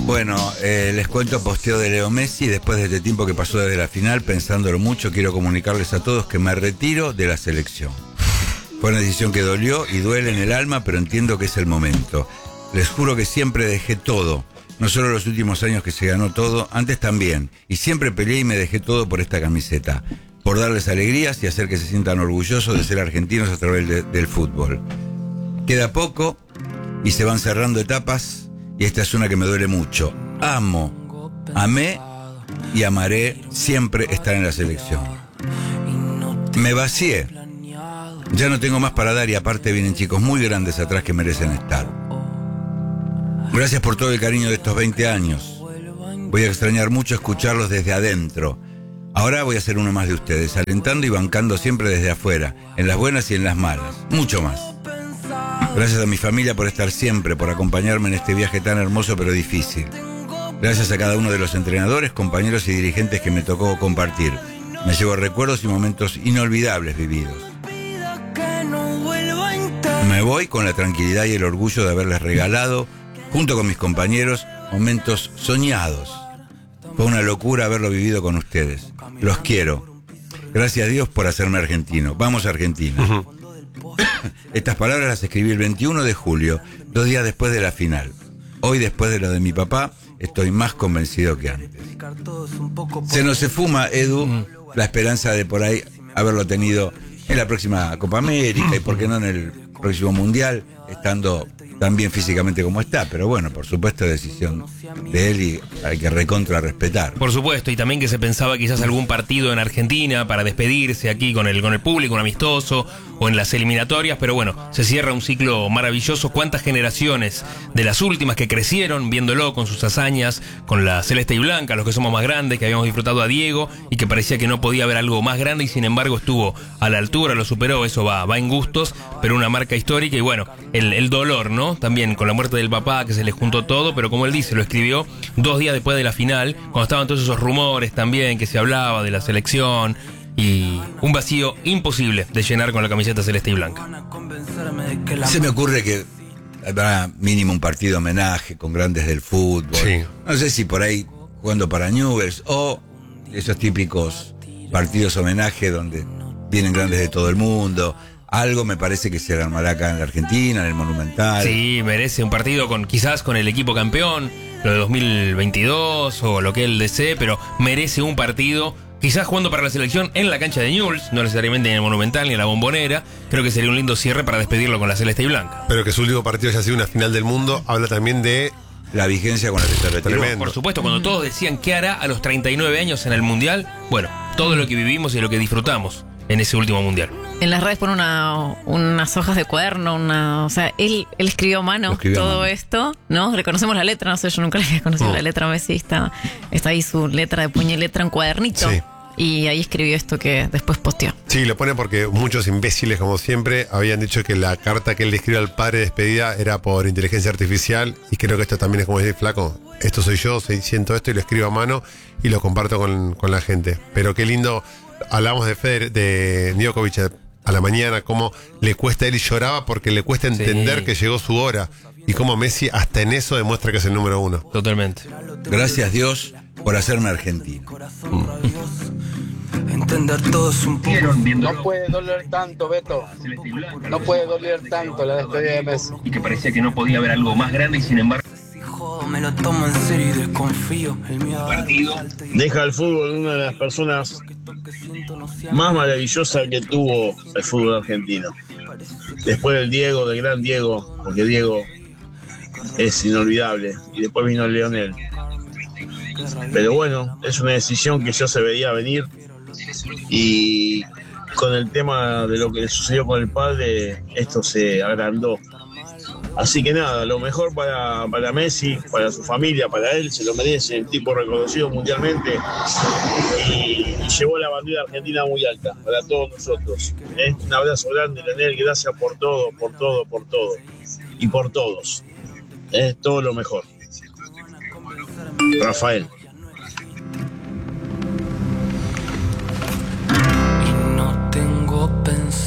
Bueno, les cuento posteo de Leo Messi. Después de este tiempo que pasó desde la final, pensándolo mucho, quiero comunicarles a todos que me retiro de la selección. Fue una decisión que dolió y duele en el alma, pero entiendo que es el momento. Les juro que siempre dejé todo. No solo los últimos años que se ganó todo, antes también. Y siempre peleé y me dejé todo por esta camiseta. Por darles alegrías y hacer que se sientan orgullosos de ser argentinos a través del fútbol. Queda poco y se van cerrando etapas y esta es una que me duele mucho. Amé y amaré siempre estar en la selección. Me vacié. Ya no tengo más para dar y aparte vienen chicos muy grandes atrás que merecen estar. Gracias por todo el cariño de estos 20 años. Voy a extrañar mucho escucharlos desde adentro. Ahora voy a ser uno más de ustedes, alentando y bancando siempre desde afuera, en las buenas y en las malas, mucho más. Gracias a mi familia por estar siempre, por acompañarme en este viaje tan hermoso pero difícil. Gracias a cada uno de los entrenadores, compañeros y dirigentes que me tocó compartir. Me llevo recuerdos y momentos inolvidables vividos. Me voy con la tranquilidad y el orgullo de haberles regalado, junto con mis compañeros, momentos soñados. Fue una locura haberlo vivido con ustedes. Los quiero. Gracias a Dios por hacerme argentino. Vamos Argentina. Estas palabras las escribí el 21 de julio, 2 días después de la final. Hoy, después de lo de mi papá, estoy más convencido que antes. Se nos esfuma, Edu, la esperanza de por ahí haberlo tenido en la próxima Copa América y por qué no en el próximo Mundial, estando tan bien físicamente como está, pero bueno, por supuesto decisión de él y hay que recontra respetar. Por supuesto, y también que se pensaba quizás algún partido en Argentina para despedirse aquí con el público, un amistoso, o en las eliminatorias, pero bueno, se cierra un ciclo maravilloso. Cuántas generaciones de las últimas que crecieron viéndolo con sus hazañas, con la celeste y blanca, los que somos más grandes, que habíamos disfrutado a Diego y que parecía que no podía haber algo más grande y sin embargo estuvo a la altura, lo superó, eso va en gustos, pero una marca histórica y bueno, el dolor, ¿no? También con la muerte del papá, que se le juntó todo, pero como él dice, lo escribió 2 días después de la final, cuando estaban todos esos rumores también, que se hablaba de la selección, y un vacío imposible de llenar con la camiseta celeste y blanca. Se me ocurre que habrá mínimo un partido homenaje con grandes del fútbol. Sí. No sé si por ahí jugando para Newell's o esos típicos partidos homenaje donde vienen grandes de todo el mundo. Algo me parece que se armará acá en la Argentina, en el Monumental. Sí, merece un partido quizás con el equipo campeón, lo de 2022 o lo que él desee, pero merece un partido, quizás jugando para la selección en la cancha de Newell's, no necesariamente en el Monumental ni en la Bombonera. Creo que sería un lindo cierre para despedirlo con la celeste y blanca. Pero que su último partido haya sido una final del mundo, habla también de la vigencia con la que se retiró. Tremendo. Por supuesto, cuando todos decían qué hará a los 39 años en el Mundial, bueno, todo lo que vivimos y lo que disfrutamos en ese último Mundial. En las redes pone unas hojas de cuaderno, o sea, él escribió a mano todo esto, ¿no? Reconocemos la letra, no sé, yo nunca le había conocido la letra a Messi, está ahí su letra de puño y letra en cuadernito. Sí. Y ahí escribió esto que después posteó. Sí, lo pone porque muchos imbéciles, como siempre, habían dicho que la carta que él le escribió al padre de despedida era por inteligencia artificial. Y creo que esto también es como decir, flaco, esto soy yo, siento esto y lo escribo a mano y lo comparto con la gente. Pero qué lindo, hablamos de Djokovic a la mañana, cómo le cuesta, él lloraba porque le cuesta entender que llegó su hora. Y cómo Messi hasta en eso demuestra que es el número 1. Totalmente. Gracias Dios por hacerme argentino. Entender todo es un poco. No puede doler tanto, Beto. No puede doler tanto la despedida de Messi. Y que parecía que no podía haber algo más grande y sin embargo Me lo tomo en serio y desconfío. El miedo partido deja el fútbol una de las personas más maravillosas que tuvo el fútbol argentino. Después del Diego, del gran Diego, porque Diego es inolvidable. Y después vino Lionel. Pero bueno, es una decisión que ya se veía venir. Y con el tema de lo que sucedió con el padre, esto se agrandó. Así que nada, lo mejor para Messi, para su familia, para él, se lo merece, el tipo reconocido mundialmente y llevó la bandera argentina muy alta para todos nosotros. Un abrazo grande, Leonel, gracias por todo y por todos. Es todo lo mejor. Rafael. y no tengo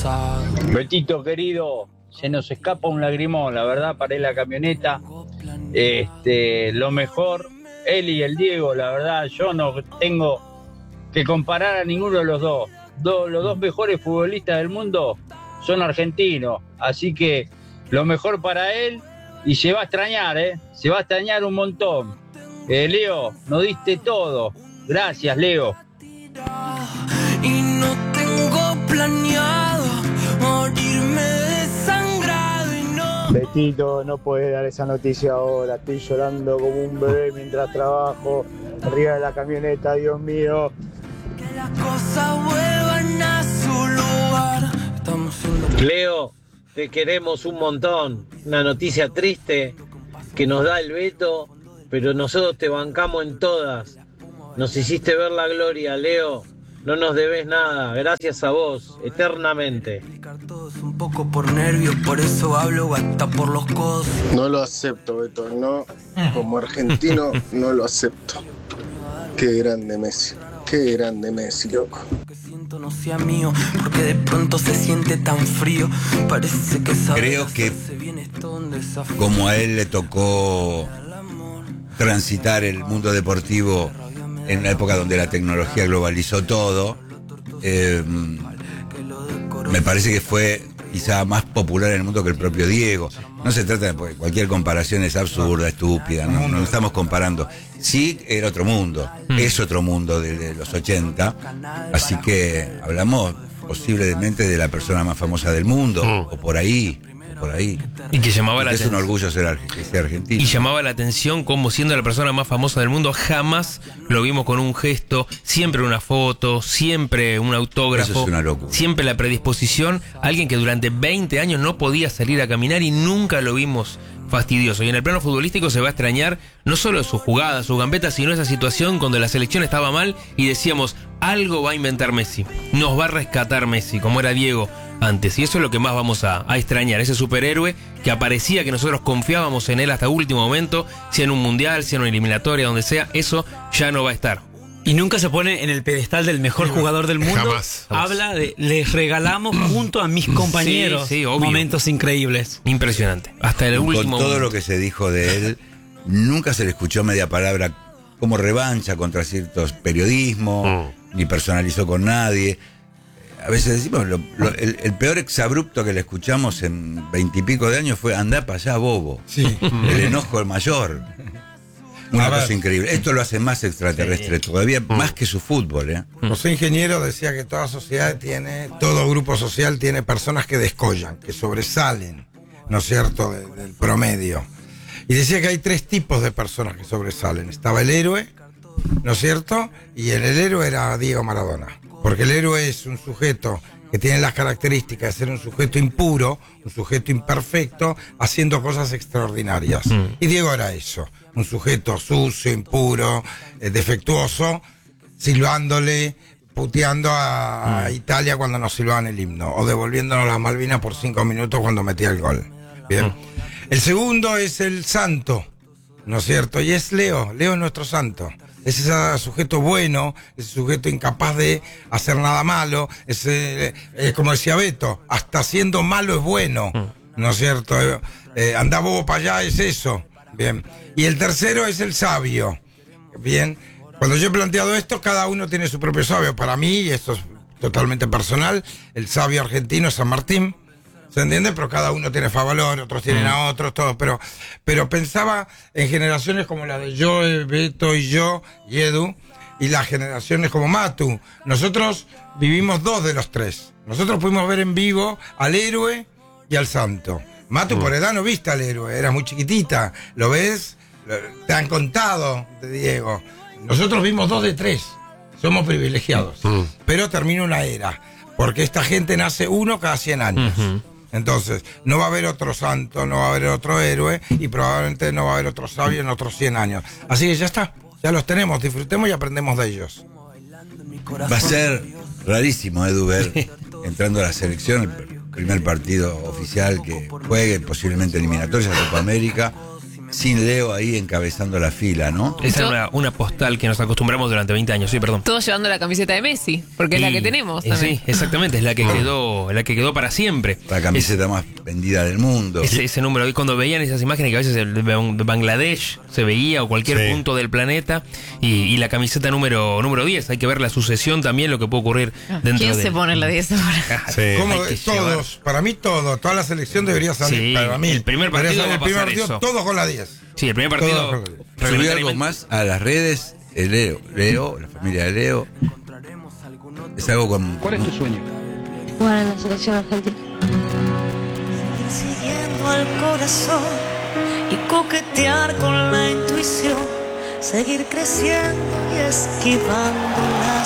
pensado. Betito querido, se nos escapa un lagrimón, la verdad, paré la camioneta Lo mejor, él y el Diego, la verdad, yo no tengo que comparar a ninguno de los dos. Los dos mejores futbolistas del mundo son argentinos, así que lo mejor para él, y se va a extrañar, se va a extrañar un montón. Leo, nos diste todo. Gracias, Leo. Y no tengo planeado morirme desangrado y no. Betito, no podés dar esa noticia ahora. Estoy llorando como un bebé mientras trabajo arriba de la camioneta, Dios mío. Que las cosas vuelvan a su lugar. Estamos siendo... Leo, te queremos un montón. Una noticia triste que nos da el Beto, pero nosotros te bancamos en todas. Nos hiciste ver la gloria, Leo. No nos debes nada. Gracias a vos, eternamente. Un poco por nervios, por eso hablo hasta por los codos. No lo acepto, Beto. No, como argentino no lo acepto. Qué grande Messi. Qué grande Messi, loco. Que siento no sea mío, porque de pronto se siente tan frío. Parece que creo que como a él le tocó transitar el mundo deportivo en la época donde la tecnología globalizó todo, me parece que fue quizá más popular en el mundo que el propio Diego. No se trata de, porque cualquier comparación es absurda, estúpida, no estamos comparando. Sí, era otro mundo, es otro mundo de los 80, así que hablamos posiblemente de la persona más famosa del mundo, o por ahí. Y que llamaba la atención. Es un orgullo ser argentino. Y llamaba la atención como siendo la persona más famosa del mundo, jamás lo vimos con un gesto, siempre una foto, siempre un autógrafo. Eso es una locura. Siempre la predisposición. Alguien que durante 20 años no podía salir a caminar y nunca lo vimos fastidioso. Y en el plano futbolístico se va a extrañar no solo sus jugadas, sus gambetas, sino esa situación cuando la selección estaba mal y decíamos, algo va a inventar Messi, nos va a rescatar Messi, como era Diego antes. Y eso es lo que más vamos a extrañar, ese superhéroe que aparecía, que nosotros confiábamos en él hasta último momento, sea en un mundial, sea en una eliminatoria, donde sea, eso ya no va a estar. Y nunca se pone en el pedestal del mejor jugador del mundo. Jamás. Habla de, les regalamos junto a mis compañeros momentos increíbles. Impresionante. Hasta el último. Con todo lo que se dijo de él, nunca se le escuchó media palabra como revancha contra ciertos periodismos, ni personalizó con nadie. A veces decimos, el peor exabrupto que le escuchamos en 20 y pico de años fue andá para allá, bobo. Sí. El enojo el mayor. Una cosa increíble. Esto lo hace más extraterrestre, todavía más que su fútbol. José Ingeniero decía que toda sociedad tiene, todo grupo social tiene personas que descollan, que sobresalen, ¿no es cierto?, del promedio. Y decía que hay 3 tipos de personas que sobresalen. Estaba el héroe, ¿no es cierto? Y el héroe era Diego Maradona. Porque el héroe es un sujeto que tiene las características de ser un sujeto impuro, un sujeto imperfecto, haciendo cosas extraordinarias. Y Diego era eso, un sujeto sucio, impuro, defectuoso, silbándole, puteando a Italia cuando nos silbaban el himno, o devolviéndonos las Malvinas por 5 minutos cuando metía el gol. Bien. El segundo es el santo, ¿no es cierto? Y es Leo es nuestro santo. Es ese sujeto bueno, ese sujeto incapaz de hacer nada malo, como decía Beto, hasta siendo malo es bueno, ¿no es cierto? Andá bobo para allá, es eso. Bien. Y el tercero es el sabio. Bien. Cuando yo he planteado esto, cada uno tiene su propio sabio. Para mí, y esto es totalmente personal, el sabio argentino es San Martín. ¿Se entiende? Pero cada uno tiene Favalor, otros tienen a otros, todo. Pero pensaba en generaciones como la de Joe, Beto y yo, y Edu, y las generaciones como Matu. Nosotros vivimos 2 de los 3. Nosotros pudimos ver en vivo al héroe y al santo. Matu por edad no viste al héroe, era muy chiquitita. ¿Lo ves? Te han contado de Diego. Nosotros vimos 2 de 3. Somos privilegiados. Pero termina una era. Porque esta gente nace uno cada 100 años. Entonces, no va a haber otro santo, no va a haber otro héroe y probablemente no va a haber otro sabio en otros 100 años. Así que ya está, ya los tenemos, disfrutemos y aprendemos de ellos. Va a ser rarísimo, Edu, ver entrando a la selección, el primer partido oficial que juegue, posiblemente eliminatorias a Copa América, sin Leo ahí encabezando la fila, ¿no? Esa era una postal que nos acostumbramos durante 20 años, sí, perdón. Todos llevando la camiseta de Messi, porque es la que tenemos también. Sí, exactamente, es la que quedó para siempre. La camiseta más vendida del mundo. Ese número, y cuando veían esas imágenes que a veces de Bangladesh se veía, o cualquier punto del planeta, y la camiseta número 10, hay que ver la sucesión también, lo que puede ocurrir dentro de... ¿Quién se pone la 10 ahora? Como todos, para mí toda la selección debería salir, para mí. El primer partido va a pasar partido, eso. todos con la 10. Sí, el primer partido. Subí algo más a las redes, Leo, la familia de Leo. Es algo con... ¿Cuál es tu sueño? Jugar en la selección argentina. Siguiendo al corazón y coquetear con la intuición, seguir creciendo y esquivando las